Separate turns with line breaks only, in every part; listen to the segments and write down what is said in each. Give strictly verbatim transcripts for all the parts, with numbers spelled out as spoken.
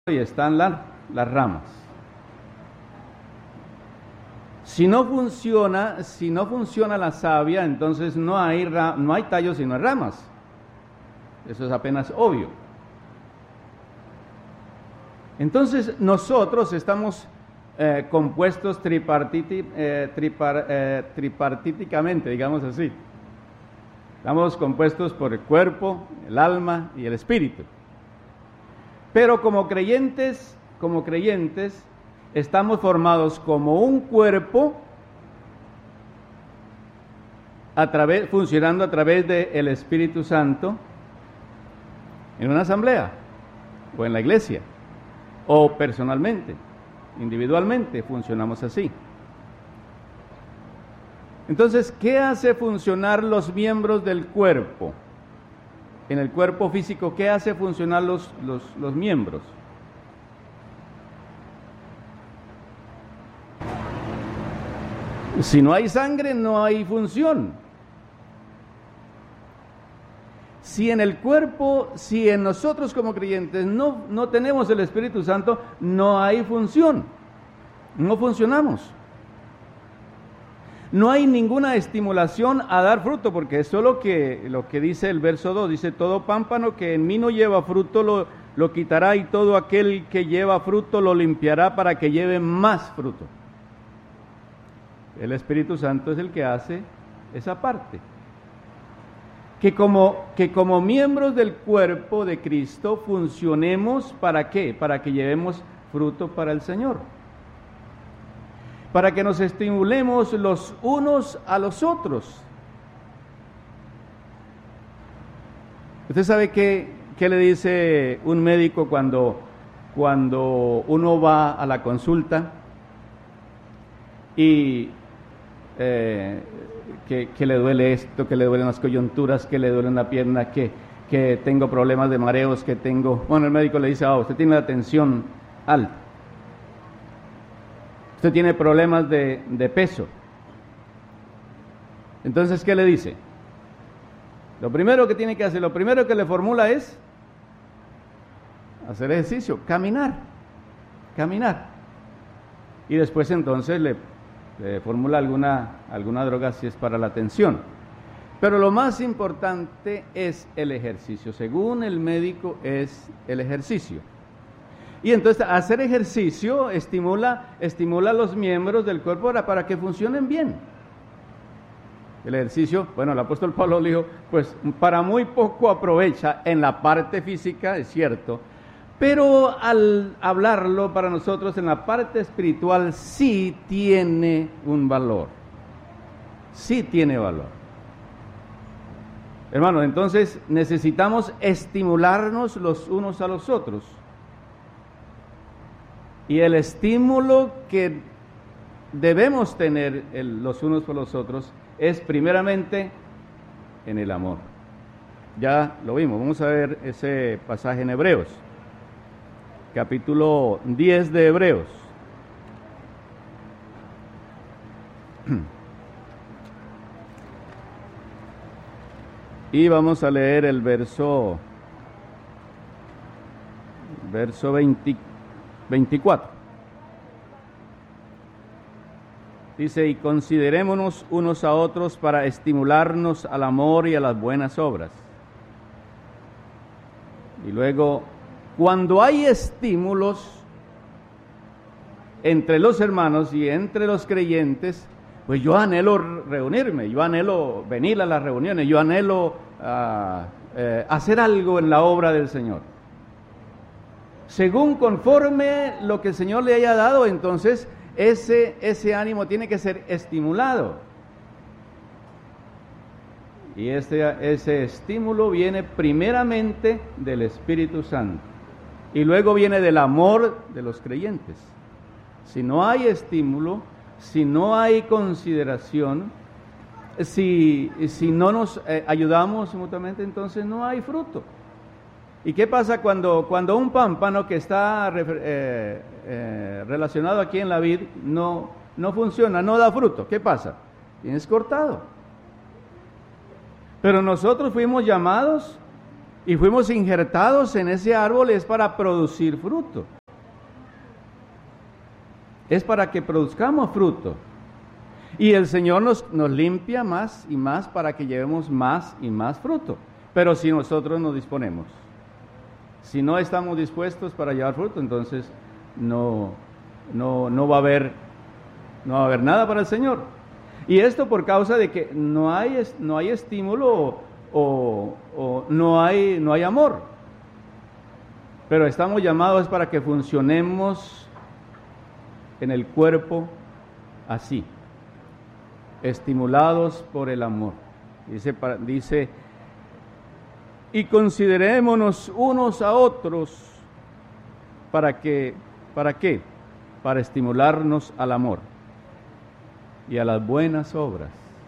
y están la, las ramas. Si no funciona, si no funciona la savia, entonces no hay, ra, no hay tallos sino ramas. Eso es apenas obvio. Entonces nosotros estamos eh, compuestos tripartiti, eh, tripar, eh, tripartíticamente, digamos así. Estamos compuestos por el cuerpo, el alma y el espíritu. Pero como creyentes, como creyentes, estamos formados como un cuerpo a través, funcionando a través del Espíritu Santo en una asamblea o en la iglesia o personalmente, individualmente funcionamos así. Entonces, ¿qué hace funcionar los miembros del cuerpo? En el cuerpo físico, ¿qué hace funcionar los, los, los miembros? Si no hay sangre, no hay función. Si en el cuerpo, si en nosotros como creyentes no, no tenemos el Espíritu Santo, no hay función. No funcionamos. No hay ninguna estimulación a dar fruto, porque eso es lo que, lo que dice el verso dos. Dice, todo pámpano que en mí no lleva fruto lo, lo quitará, y todo aquel que lleva fruto lo limpiará para que lleve más fruto. El Espíritu Santo es el que hace esa parte. Que como, que como miembros del cuerpo de Cristo funcionemos, ¿para qué? Para que llevemos fruto para el Señor. Para que nos estimulemos los unos a los otros. ¿Usted sabe qué, qué le dice un médico cuando, cuando uno va a la consulta y eh, que, que le duele esto, que le duelen las coyunturas, que le duele la pierna, que, que tengo problemas de mareos, que tengo... Bueno, el médico le dice, ah, usted tiene la tensión alta. Usted tiene problemas de, de peso. Entonces, ¿qué le dice? Lo primero que tiene que hacer, lo primero que le formula es hacer ejercicio, caminar, caminar. Y después entonces le, le formula alguna, alguna droga si es para la tensión. Pero lo más importante es el ejercicio. Según el médico es el ejercicio. Y entonces hacer ejercicio estimula, estimula a los miembros del cuerpo para, para que funcionen bien. El ejercicio, bueno, el apóstol Pablo dijo, pues para muy poco aprovecha en la parte física, es cierto, pero al hablarlo para nosotros en la parte espiritual sí tiene un valor, sí tiene valor. Hermano, entonces necesitamos estimularnos los unos a los otros. Y el estímulo que debemos tener el, los unos por los otros es primeramente en el amor. Ya lo vimos, vamos a ver ese pasaje en Hebreos, capítulo diez de Hebreos. Y vamos a leer el verso, verso veinticuatro. Dice, y considerémonos unos a otros para estimularnos al amor y a las buenas obras. Y luego, cuando hay estímulos entre los hermanos y entre los creyentes, pues yo anhelo reunirme, yo anhelo venir a las reuniones, yo anhelo uh, eh, hacer algo en la obra del Señor. Según conforme lo que el Señor le haya dado, entonces ese, ese ánimo tiene que ser estimulado. Y ese, ese estímulo viene primeramente del Espíritu Santo y luego viene del amor de los creyentes. Si no hay estímulo, si no hay consideración, si, si no nos eh, ayudamos mutuamente, entonces no hay fruto. ¿Y qué pasa cuando, cuando un pámpano que está eh, eh, relacionado aquí en la vid no, no funciona, no da fruto? ¿Qué pasa? Tienes cortado. Pero nosotros fuimos llamados y fuimos injertados en ese árbol es para producir fruto. Es para que produzcamos fruto. Y el Señor nos, nos limpia más y más para que llevemos más y más fruto. Pero si nosotros nos disponemos, si no estamos dispuestos para llevar fruto, entonces no, no, no va a haber, no va a haber nada para el Señor. Y esto por causa de que no hay, no hay estímulo o, o, o no hay, no hay amor. Pero estamos llamados para que funcionemos en el cuerpo así, estimulados por el amor. Dice, dice, y considerémonos unos a otros, ¿para que, para qué? Para estimularnos al amor y a las buenas obras.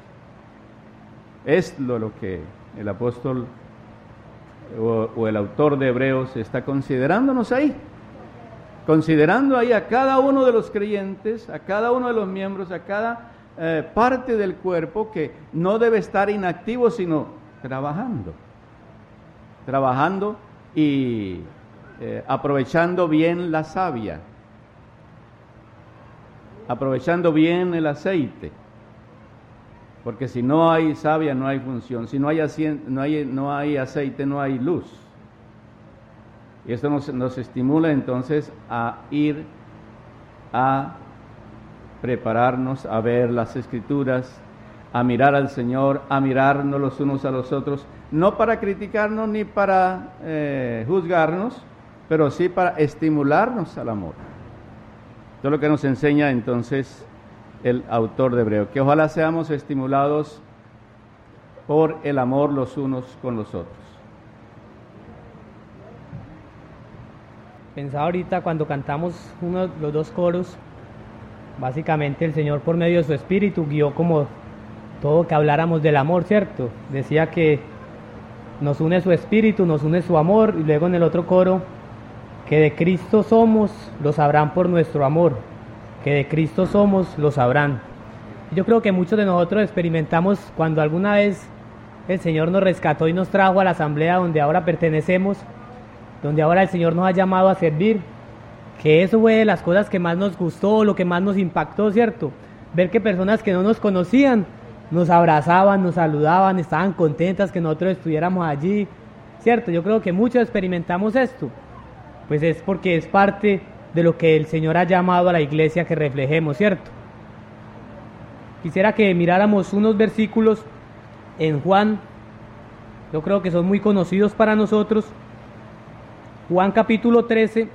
Es lo, lo que el apóstol o, o el autor de Hebreos está considerándonos ahí, considerando ahí a cada uno de los creyentes, a cada uno de los miembros, a cada eh, parte del cuerpo que no debe estar inactivo, sino trabajando, trabajando y eh, aprovechando bien la savia, aprovechando bien el aceite, porque si no hay savia no hay función, si no hay, no hay, no hay aceite no hay luz. Y esto nos, nos estimula entonces a ir a prepararnos, a ver las Escrituras, a mirar al Señor, a mirarnos los unos a los otros, no para criticarnos ni para eh, juzgarnos, pero sí para estimularnos al amor. Esto es lo que nos enseña entonces el autor de Hebreo, que ojalá seamos estimulados por el amor los unos con los otros.
Pensaba ahorita cuando cantamos uno, los dos coros, básicamente el Señor por medio de su Espíritu guió como todo que habláramos del amor, ¿cierto? Decía que nos une su Espíritu, nos une su amor, y luego en el otro coro, que de Cristo somos, lo sabrán por nuestro amor, que de Cristo somos, lo sabrán. Yo creo que muchos de nosotros experimentamos cuando alguna vez el Señor nos rescató y nos trajo a la asamblea donde ahora pertenecemos, donde ahora el Señor nos ha llamado a servir, que eso fue de las cosas que más nos gustó, lo que más nos impactó, ¿cierto? Ver que personas que no nos conocían nos abrazaban, nos saludaban, estaban contentas que nosotros estuviéramos allí, ¿cierto? Yo creo que muchos experimentamos esto, pues es porque es parte de lo que el Señor ha llamado a la iglesia que reflejemos, ¿cierto? Quisiera que miráramos unos versículos en Juan, yo creo que son muy conocidos para nosotros. Juan capítulo trece,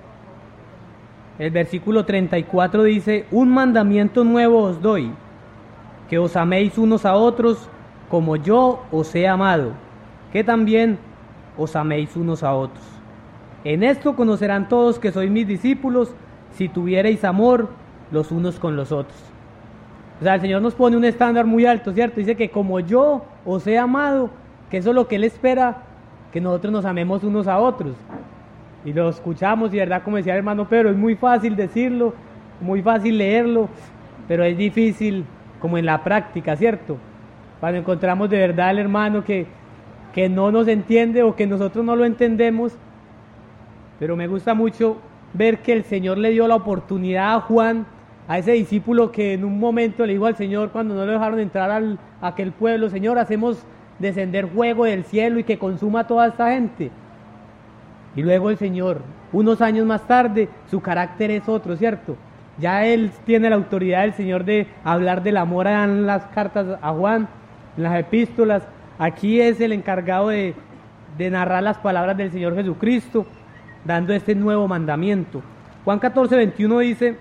el versículo treinta y cuatro dice: un mandamiento nuevo os doy, que os améis unos a otros como yo os he amado, que también os améis unos a otros. En esto conocerán todos que sois mis discípulos, si tuviereis amor los unos con los otros. O sea, el Señor nos pone un estándar muy alto, ¿cierto? Dice que como yo os he amado, que eso es lo que Él espera, que nosotros nos amemos unos a otros. Y lo escuchamos, y verdad, como decía el hermano Pedro, es muy fácil decirlo, muy fácil leerlo, pero es difícil como en la práctica, ¿cierto? Cuando encontramos de verdad al hermano que, que no nos entiende o que nosotros no lo entendemos. Pero me gusta mucho ver que el Señor le dio la oportunidad a Juan, a ese discípulo que en un momento le dijo al Señor, cuando no lo dejaron entrar al, a aquel pueblo: Señor, hacemos descender fuego del cielo y que consuma a toda esta gente. Y luego el Señor, unos años más tarde, su carácter es otro, ¿cierto? Ya Él tiene la autoridad del Señor de hablar del amor en las cartas a Juan, en las epístolas. Aquí es el encargado de, de narrar las palabras del Señor Jesucristo, dando este nuevo mandamiento. Juan catorce, veintiuno dice,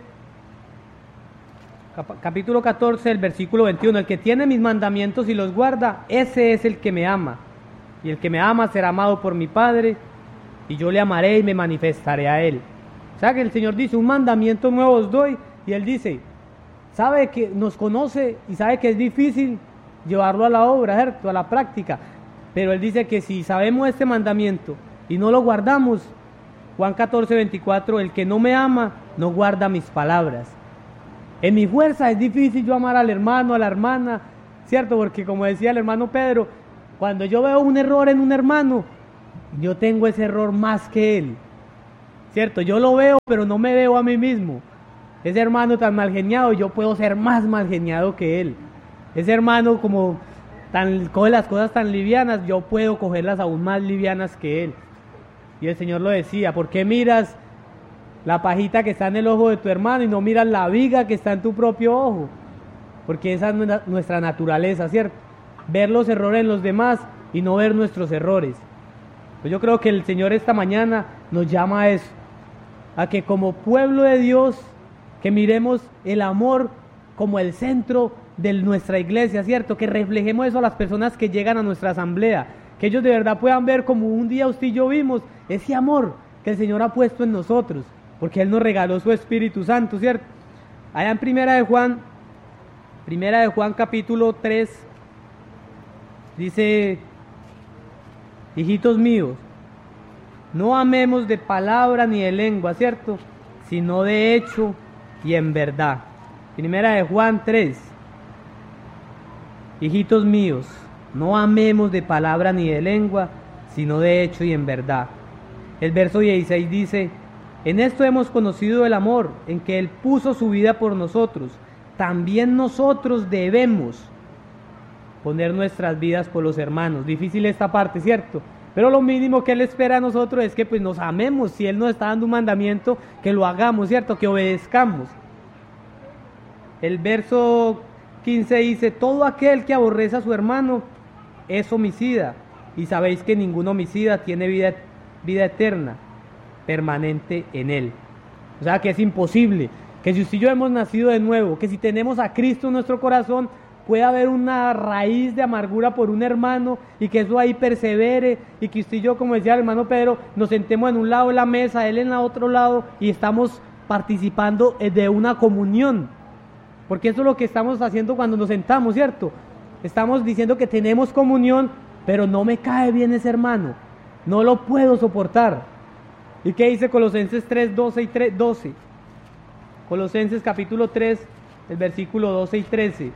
cap- capítulo catorce, el versículo veintiuno: el que tiene mis mandamientos y los guarda, ese es el que me ama. Y el que me ama será amado por mi Padre, y yo le amaré y me manifestaré a él. O sea que el Señor dice: un mandamiento nuevo os doy, y Él dice, sabe que nos conoce y sabe que es difícil llevarlo a la obra, ¿cierto? A la práctica, pero Él dice que si sabemos este mandamiento y no lo guardamos, Juan catorce, veinticuatro, el que no me ama no guarda mis palabras. En mi fuerza es difícil yo amar al hermano, a la hermana, ¿cierto? Porque como decía el hermano Pedro, cuando yo veo un error en un hermano, yo tengo ese error más que él, ¿cierto? Yo lo veo, pero no me veo a mí mismo. Ese hermano tan mal geniado, yo puedo ser más mal geniado que él. Ese hermano como tan, coge las cosas tan livianas, yo puedo cogerlas aún más livianas que él. Y el Señor lo decía, ¿por qué miras la pajita que está en el ojo de tu hermano y no miras la viga que está en tu propio ojo? Porque esa es nuestra naturaleza, ¿cierto? Ver los errores en los demás y no ver nuestros errores. Pues yo creo que el Señor esta mañana nos llama a eso, a que como pueblo de Dios, que miremos el amor como el centro de nuestra iglesia, ¿cierto? Que reflejemos eso a las personas que llegan a nuestra asamblea, que ellos de verdad puedan ver como un día usted y yo vimos ese amor que el Señor ha puesto en nosotros, porque Él nos regaló su Espíritu Santo, ¿cierto? Allá en Primera de Juan, Primera de Juan capítulo tres, dice: hijitos míos, no amemos de palabra ni de lengua, ¿cierto? Sino de hecho y en verdad. Primera de Juan tres, hijitos míos, no amemos de palabra ni de lengua, sino de hecho y en verdad. El verso dieciséis dice: en esto hemos conocido el amor, en que Él puso su vida por nosotros. También nosotros debemos poner nuestras vidas por los hermanos. Difícil esta parte, ¿cierto? Pero lo mínimo que Él espera a nosotros es que pues nos amemos. Si Él nos está dando un mandamiento, que lo hagamos, ¿cierto? Que obedezcamos. El verso quince dice: todo aquel que aborrece a su hermano es homicida, y sabéis que ningún homicida tiene vida, vida eterna permanente en él. O sea que es imposible que si usted y yo hemos nacido de nuevo, que si tenemos a Cristo en nuestro corazón, puede haber una raíz de amargura por un hermano y que eso ahí persevere, y que usted y yo, como decía el hermano Pedro, nos sentemos en un lado de la mesa, él en el otro lado, y estamos participando de una comunión, porque eso es lo que estamos haciendo cuando nos sentamos, ¿cierto? Estamos diciendo que tenemos comunión, pero no me cae bien ese hermano, no lo puedo soportar. ¿Y qué dice Colosenses tres, doce y doce? Colosenses capítulo tres, el versículo doce y trece.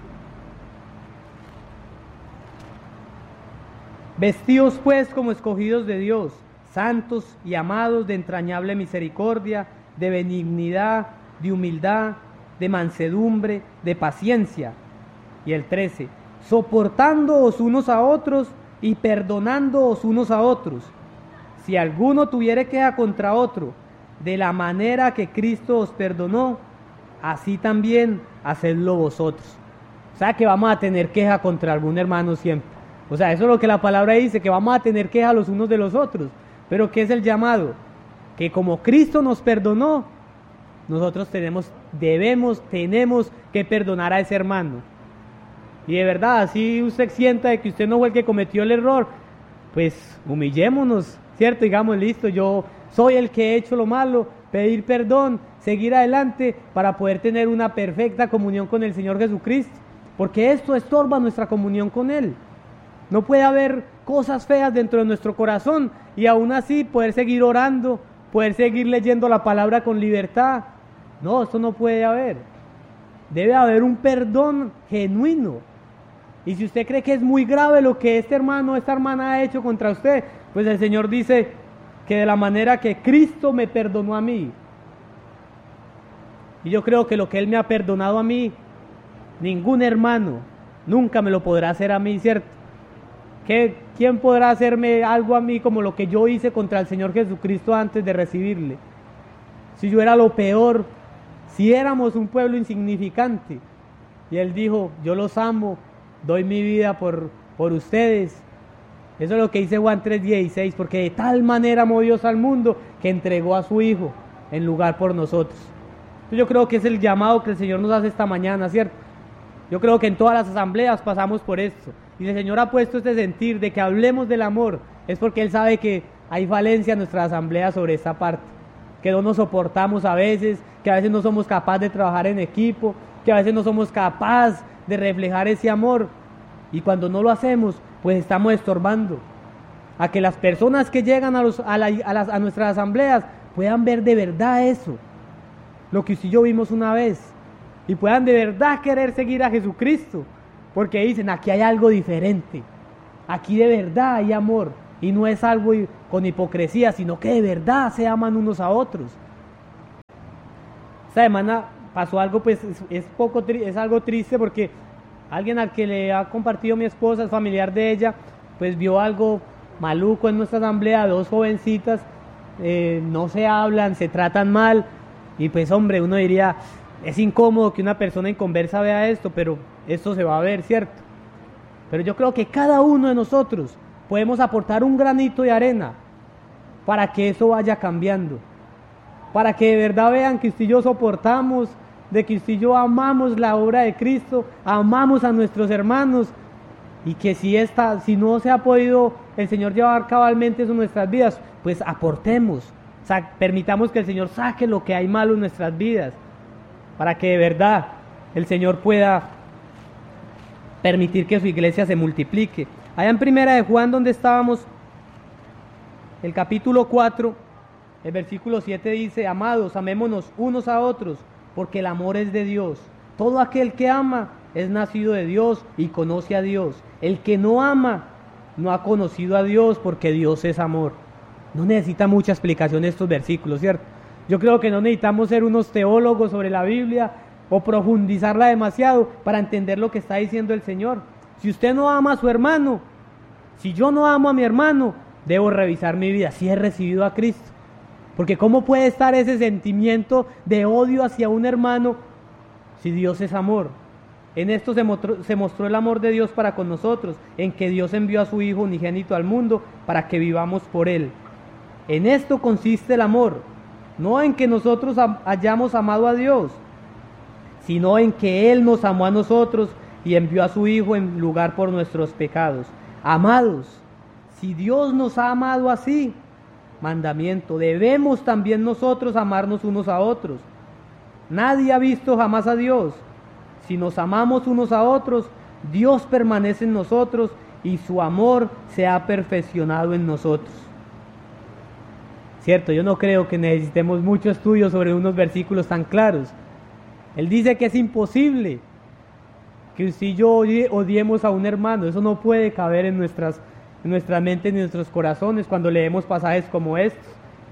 Vestíos pues como escogidos de Dios, santos y amados, de entrañable misericordia, de benignidad, de humildad, de mansedumbre, de paciencia. Y el trece, soportándoos unos a otros y perdonándoos unos a otros. Si alguno tuviere queja contra otro, de la manera que Cristo os perdonó, así también hacedlo vosotros. O sea que vamos a tener queja contra algún hermano siempre. O sea, eso es lo que la palabra dice, que vamos a tener queja los unos de los otros. Pero ¿qué es el llamado? Que como Cristo nos perdonó, nosotros tenemos, debemos, tenemos que perdonar a ese hermano. Y de verdad, así usted sienta de que usted no fue el que cometió el error, pues humillémonos, ¿cierto? Digamos, listo, yo soy el que he hecho lo malo, pedir perdón, seguir adelante para poder tener una perfecta comunión con el Señor Jesucristo, porque esto estorba nuestra comunión con Él. No puede haber cosas feas dentro de nuestro corazón y aún así poder seguir orando, poder seguir leyendo la palabra con libertad. No, esto no puede haber. Debe haber un perdón genuino. Y si usted cree que es muy grave lo que este hermano o esta hermana ha hecho contra usted, pues el Señor dice que de la manera que Cristo me perdonó a mí. Y yo creo que lo que Él me ha perdonado a mí, ningún hermano nunca me lo podrá hacer a mí, ¿cierto? ¿Qué, ¿Quién podrá hacerme algo a mí como lo que yo hice contra el Señor Jesucristo antes de recibirle? Si yo era lo peor, si éramos un pueblo insignificante, y Él dijo, yo los amo, doy mi vida por, por ustedes. Eso es lo que dice Juan tres dieciséis, porque de tal manera amó Dios al mundo que entregó a su Hijo en lugar por nosotros. Yo creo que es el llamado que el Señor nos hace esta mañana, ¿cierto? Yo creo que en todas las asambleas pasamos por esto, y el Señor ha puesto este sentir de que hablemos del amor, es porque Él sabe que hay falencia en nuestra asamblea sobre esta parte, que no nos soportamos a veces, que a veces no somos capaces de trabajar en equipo, que a veces no somos capaces de reflejar ese amor, y cuando no lo hacemos, pues estamos estorbando a que las personas que llegan a, los, a, la, a, las, a nuestras asambleas puedan ver de verdad eso, lo que usted y yo vimos una vez, y puedan de verdad querer seguir a Jesucristo, porque dicen, aquí hay algo diferente, aquí de verdad hay amor, y no es algo con hipocresía, sino que de verdad se aman unos a otros. Esta semana pasó algo, pues es, es, poco, es algo triste, porque alguien al que le ha compartido mi esposa, es familiar de ella, pues vio algo maluco en nuestra asamblea, dos jovencitas, eh, no se hablan, se tratan mal, y pues hombre, uno diría, es incómodo que una persona en conversa vea esto, pero esto se va a ver, ¿cierto? Pero yo creo que cada uno de nosotros podemos aportar un granito de arena para que eso vaya cambiando, para que de verdad vean que usted y yo soportamos, de que usted y yo amamos la obra de Cristo, amamos a nuestros hermanos, y que si, esta, si no se ha podido el Señor llevar cabalmente eso en nuestras vidas, pues aportemos, o sea, permitamos que el Señor saque lo que hay malo en nuestras vidas, para que de verdad el Señor pueda permitir que su iglesia se multiplique. Allá en Primera de Juan, donde estábamos, el capítulo cuatro, el versículo siete dice: amados, amémonos unos a otros, porque el amor es de Dios. Todo aquel que ama es nacido de Dios y conoce a Dios. El que no ama no ha conocido a Dios, porque Dios es amor. No necesita mucha explicación estos versículos, ¿cierto? Yo creo que no necesitamos ser unos teólogos sobre la Biblia o profundizarla demasiado para entender lo que está diciendo el Señor. Si usted no ama a su hermano, si yo no amo a mi hermano, debo revisar mi vida, si he recibido a Cristo. Porque ¿cómo puede estar ese sentimiento de odio hacia un hermano si Dios es amor? En esto se mostró, se mostró el amor de Dios para con nosotros, en que Dios envió a su Hijo unigénito al mundo para que vivamos por Él. En esto consiste el amor, no en que nosotros hayamos amado a Dios, sino en que Él nos amó a nosotros y envió a su Hijo en lugar por nuestros pecados. Amados, si Dios nos ha amado así, mandamiento, debemos también nosotros amarnos unos a otros. Nadie ha visto jamás a Dios. Si nos amamos unos a otros, Dios permanece en nosotros y su amor se ha perfeccionado en nosotros. Cierto, yo no creo que necesitemos mucho estudio sobre unos versículos tan claros. Él dice que es imposible que usted y yo odiemos a un hermano. Eso no puede caber en nuestras, en nuestra mente ni en nuestros corazones cuando leemos pasajes como estos.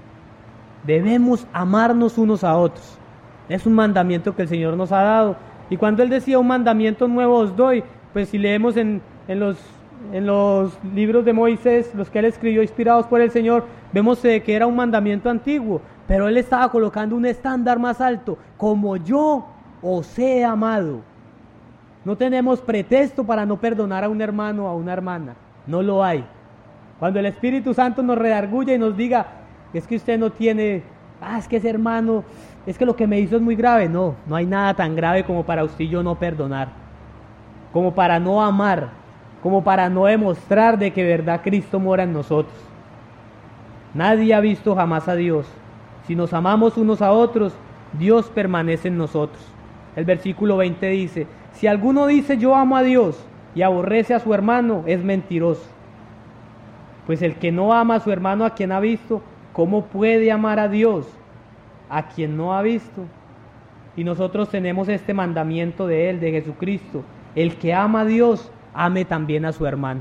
Debemos amarnos unos a otros. Es un mandamiento que el Señor nos ha dado. Y cuando Él decía un mandamiento nuevo os doy, pues si leemos en, en, los, en los libros de Moisés, los que Él escribió inspirados por el Señor, vemos eh, que era un mandamiento antiguo, pero Él estaba colocando un estándar más alto: como yo os he amado. No tenemos pretexto para no perdonar a un hermano o a una hermana, no lo hay. Cuando el Espíritu Santo nos redarguya y nos diga, es que usted no tiene, ah, es que ese hermano, es que lo que me hizo es muy grave, no, no hay nada tan grave como para usted y yo no perdonar, como para no amar, como para no demostrar de que verdad Cristo mora en nosotros. Nadie ha visto jamás a Dios. Si nos amamos unos a otros, Dios permanece en nosotros. El versículo veinte dice: si alguno dice yo amo a Dios y aborrece a su hermano, es mentiroso. Pues el que no ama a su hermano a quien ha visto, ¿cómo puede amar a Dios a quien no ha visto? Y nosotros tenemos este mandamiento de Él, de Jesucristo: el que ama a Dios, ame también a su hermano.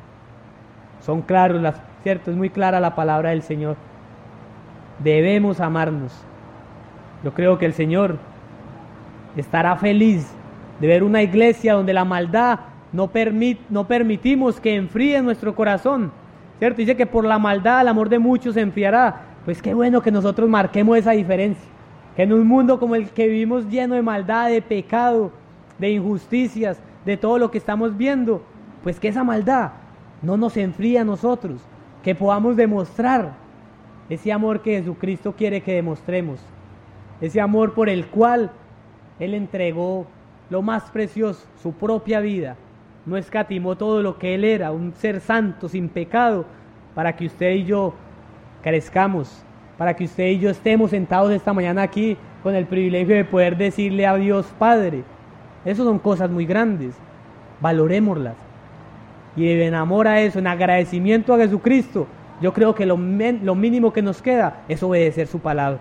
Son claros, las, cierto, es muy clara la palabra del Señor. Debemos amarnos. Yo creo que el Señor estará feliz de ver una iglesia donde la maldad no, permit, no permitimos que enfríe nuestro corazón, ¿cierto? Dice que por la maldad el amor de muchos se enfriará. Pues qué bueno que nosotros marquemos esa diferencia, que en un mundo como el que vivimos, lleno de maldad, de pecado, de injusticias, de todo lo que estamos viendo, pues que esa maldad no nos enfríe a nosotros, que podamos demostrar ese amor que Jesucristo quiere que demostremos, ese amor por el cual Él entregó lo más precioso, su propia vida, no escatimó todo lo que Él era, un ser santo, sin pecado, para que usted y yo crezcamos, para que usted y yo estemos sentados esta mañana aquí con el privilegio de poder decirle a Dios Padre. Esas son cosas muy grandes, valorémoslas. Y en amor a eso, en agradecimiento a Jesucristo, yo creo que lo, men, lo mínimo que nos queda es obedecer su palabra.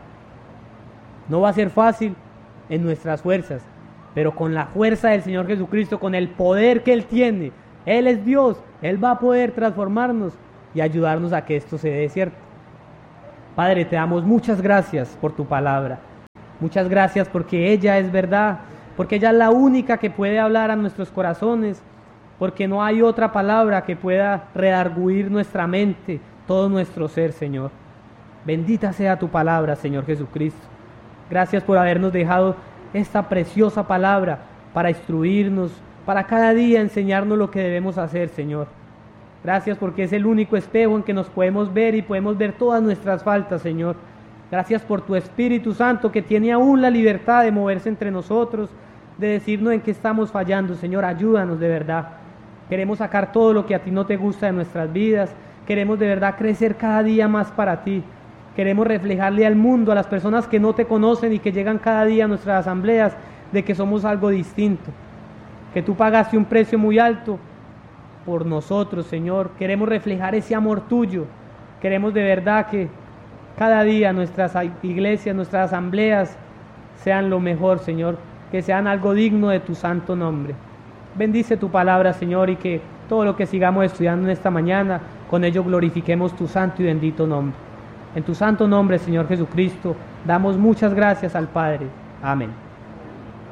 No va a ser fácil en nuestras fuerzas, pero con la fuerza del Señor Jesucristo, con el poder que Él tiene, Él es Dios, Él va a poder transformarnos y ayudarnos a que esto se dé, ¿cierto? Padre, te damos muchas gracias por tu palabra. Muchas gracias porque ella es verdad, porque ella es la única que puede hablar a nuestros corazones, porque no hay otra palabra que pueda redarguir nuestra mente, todo nuestro ser, Señor. Bendita sea tu palabra, Señor Jesucristo. Gracias por habernos dejado esta preciosa palabra para instruirnos, para cada día enseñarnos lo que debemos hacer, Señor. Gracias porque es el único espejo en que nos podemos ver y podemos ver todas nuestras faltas, Señor. Gracias por tu Espíritu Santo que tiene aún la libertad de moverse entre nosotros, de decirnos en qué estamos fallando. Señor, ayúdanos de verdad. Queremos sacar todo lo que a ti no te gusta de nuestras vidas. Queremos de verdad crecer cada día más para ti. Queremos reflejarle al mundo, a las personas que no te conocen y que llegan cada día a nuestras asambleas, de que somos algo distinto, que tú pagaste un precio muy alto por nosotros, Señor. Queremos reflejar ese amor tuyo. Queremos de verdad que cada día nuestras iglesias, nuestras asambleas sean lo mejor, Señor, que sean algo digno de tu santo nombre. Bendice tu palabra, Señor, y que todo lo que sigamos estudiando en esta mañana, con ello glorifiquemos tu santo y bendito nombre. En tu santo nombre, Señor Jesucristo, damos muchas gracias al Padre. Amén.